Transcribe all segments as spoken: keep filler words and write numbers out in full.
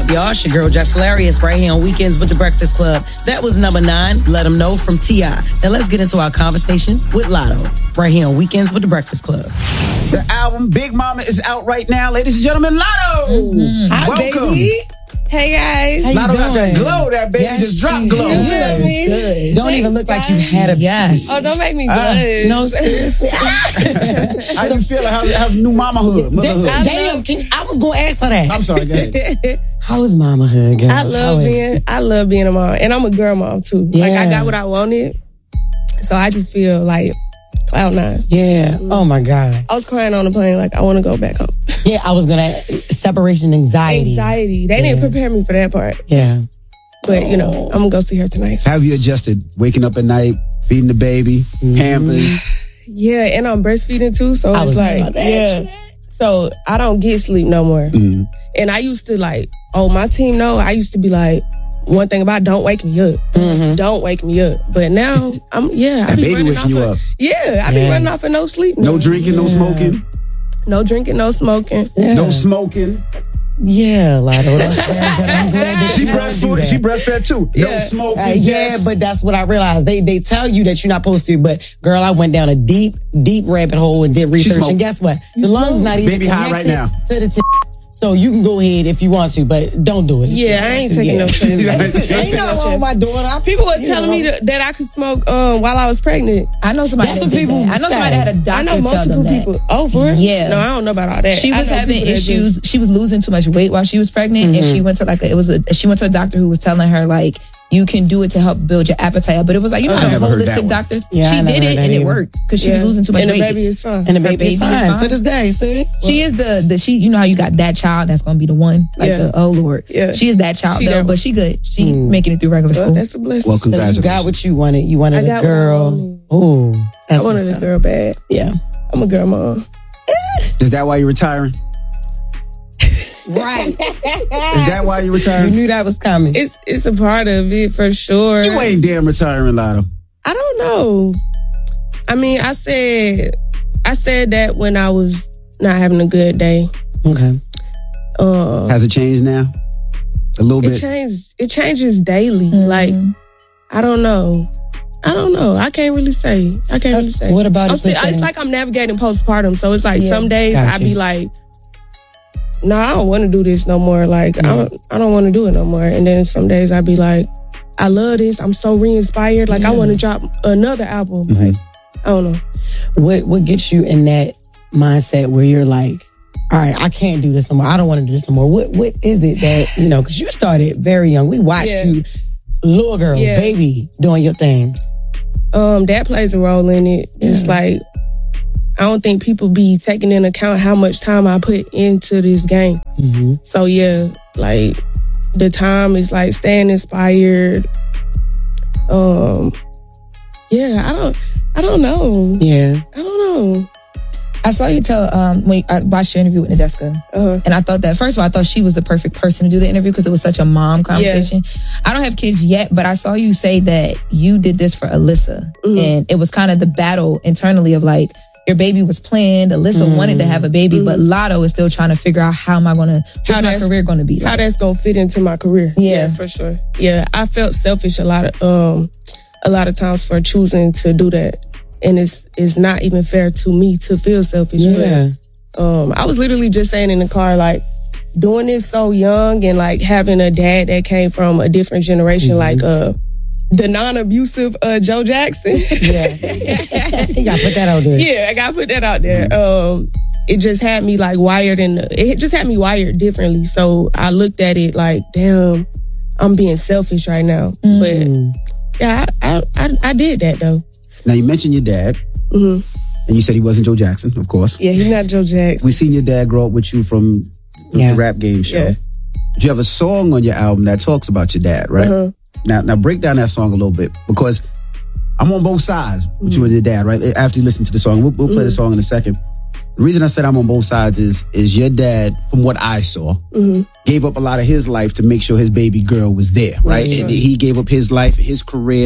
up, y'all? It's your girl, Jess Hilarious, right here on Weekends with the Breakfast Club. That was number nine, Let Them Know from T I. Now let's get into our conversation with Lotto, right here on Weekends with the Breakfast Club. The album Big Mama is out right now, ladies and gentlemen. Lotto! Mm-hmm. Hi, welcome. Baby. Hey, guys. How you Lotto doing? got that glow. That baby Yes, just dropped glow. You love me. Good. Don't Thanks, even look like guys. you had a yes. Oh, don't make me Uh, blush. no, seriously. How you feeling? How, how's new mamahood? Motherhood? I Damn, can, I was going to ask her that. I'm sorry, go ahead. How is mamahood, girl? I love How is being, I love being a mom. And I'm a girl mom, too. Yeah. Like, I got what I wanted. So I just feel like cloud nine. Yeah. Oh, my God. I was crying on the plane like, I want to go back home. Yeah, I was going to separation anxiety. Anxiety. They didn't prepare me for that part. Yeah. But, you know, I'm going to go see her tonight. How have you adjusted? Waking up at night, feeding the baby, Pampers. Yeah, and I'm breastfeeding, too. So I it's was like, about to ask yeah. you that. So I don't get sleep no more. Mm-hmm. And I used to like, oh, my team know. I used to be like, one thing about don't wake me up. Mm-hmm. Don't wake me up. But now, I'm yeah. I That be baby running waking off you of, up. Yeah, I be Yes. running off of no sleep. No now. drinking, no smoking. No drinking, no smoking. Yeah. No smoking. Yeah, Lotto. That's bad, but I'm glad that She you don't do breastfed. that. She breastfed too. No Yeah. smoking. Uh, yeah, yes. but that's what I realized. They they tell you that you're not supposed to, but girl, I went down a deep, deep rabbit hole and did research. smoked. And guess what? The lungs not even Baby high right now. connected to the t- so you can go ahead if you want to, but don't do it. if you Yeah, don't I want ain't to. taking Yeah. no chances. Ain't I ain't Ain't taking nothing no wrong with my chances. daughter. I, People were you telling know. me that, that I could smoke um, while I was pregnant. I know somebody That's that what did people that. I know say. somebody that had a doctor I know tell multiple them that. people. Oh, for real? Yeah. No, I don't know about all that. She I was know having people that issues. just- She was losing too much weight while she was pregnant, and she went to like a, it was a she went to a doctor who was telling her like you can do it to help build your appetite up. But it was like you know I how never heard that holistic one. doctors. Yeah, I she never did heard it that and it either. worked because she Yeah. was losing too much and weight. the baby is fine. And the Her baby is baby is fine fine. to this day. See, She is the the she you know how you got that child that's gonna be the one like Yeah. the oh Lord Yeah. she is that child She though that but one. she good she making it through regular Well, school. that's a blessing. Well, so you congratulations. got what you wanted. You wanted I a got what I girl. wanted. Oh, I that's wanted what's a up. girl bad. Yeah, I'm a girl mom. Is that why you're retiring? right. Is that why you're You retiring? knew that was coming. It's it's a part of it for sure. You ain't damn retiring, Lotto. I don't know. I mean, I said I said that when I was not having a good day. Okay. Uh, Has it changed now? A little it bit. changes. It changes daily. Like I don't know. I don't know. I can't really say. I can't really say. What about I'm if still, it's it's a- like I'm navigating postpartum. So it's like Yeah. some days Gotcha. I be like, no, I don't want to do this no more. Like I don't, I don't want to do it no more. And then some days I be like, I love this. I'm so re-inspired. Like I want to drop another album. Like I don't know. What what gets you in that mindset where you're like, all right, I can't do this no more. I don't want to do this no more. What what is it that you know? Because you started very young. We watched Yeah. you, little girl, Yeah. baby, doing your thing. Um, that plays a role in it. It's like I don't think people be taking into account how much time I put into this game. Mm-hmm. So yeah, like the time is like staying inspired. Um, yeah, I don't, I don't know. Yeah. I don't know. I saw you tell um when I watched your interview with Nadeska, Uh-huh. and I thought that first of all, I thought she was the perfect person to do the interview because it was such a mom conversation. I don't have kids yet, but I saw you say that you did this for Alyssa, Mm-hmm. and it was kind of the battle internally of like your baby was planned. Alyssa Mm-hmm. wanted to have a baby, but Lotto is still trying to figure out how am I going to How what's my that's- career going to be How like. that's gonna fit into my career? Yeah. for sure. Yeah, I felt selfish a lot of um, a lot of times for choosing to do that, and it's it's not even fair to me to feel selfish. Yeah. But, um, I was literally just saying in the car like. Doing this so young and like having a dad that came from a different generation, like uh, the non-abusive uh, Joe Jackson. Yeah. You gotta put that out there. Yeah, I gotta put that out there. Um, it just had me like wired and it just had me wired differently. So I looked at it like, damn, I'm being selfish right now. Mm. But yeah, I, I I I did that though. Now, you mentioned your dad, hmm and you said he wasn't Joe Jackson, of course. Yeah, he's not Joe Jackson. We seen your dad grow up with you from the Yeah. rap game show. Yeah. But you have a song on your album that talks about your dad, right? Uh-huh. Now, now break down that song a little bit because I'm on both sides with you and your dad, right? After you listen to the song, we'll, we'll play the song in a second. The reason I said I'm on both sides is is your dad, from what I saw, gave up a lot of his life to make sure his baby girl was there, right? And he gave up his life, his career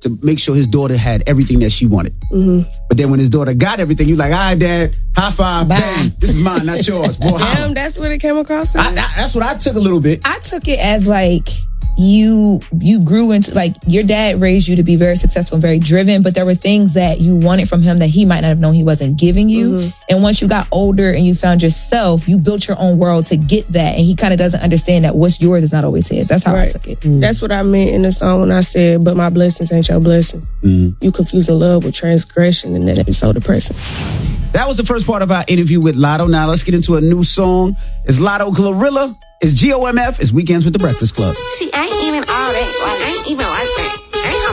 to make sure his daughter had everything that she wanted. Mm-hmm. But then when his daughter got everything, you like, all right, Dad, high five, Bye. bang, this is mine, not yours. Well, Damn, that's what it came across. I, I, that's what I took a little bit. I took it as like you you grew into, like, your dad raised you to be very successful and very driven, but there were things that you wanted from him that he might not have known he wasn't giving you. Mm-hmm. And once you got older and you found yourself, you built your own world to get that, and he kind of doesn't understand that what's yours is not always his. That's how right. I took it. Mm. That's what I meant in the song when I said, but my blessings ain't your blessing. Mm. You confusing love with transgression, and that is so depressing. That was the first part of our interview with Latto. Now let's get into a new song. It's Latto Glorilla. It's G O M F. It's Weekends with the Breakfast Club. She ain't even all that. Like, ain't even like